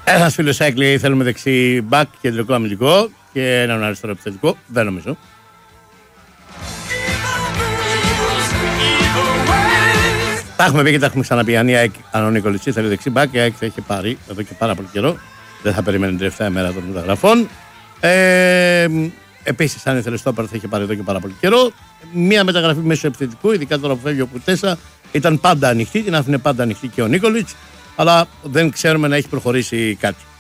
Ένας φίλος έκλειε, θέλουμε δεξί μπακ, κεντρικό αμυντικό και έναν αριστερό επιθετικό. Δεν νομίζω. Τα έχουμε πει και τα έχουμε ξαναπεί. Αν ο Νικολιτσής θέλει δεξί μπακ, η ΑΕΚ θα είχε πάρει εδώ και πάρα πολύ καιρό. Δεν θα περιμένει την τελευταία μέρα των μεταγραφών. Επίσης, αν ήθελε στόπερ, θα είχε πάρει εδώ και πάρα πολύ καιρό. Μία μεταγραφή μέσω επιθετικού, ειδικά τώρα που φεύγει ο Κουτέσα, ήταν πάντα ανοιχτή. Την άφηνε πάντα ανοιχτή και ο Νίκολιτς. Αλλά δεν ξέρουμε να έχει προχωρήσει κάτι.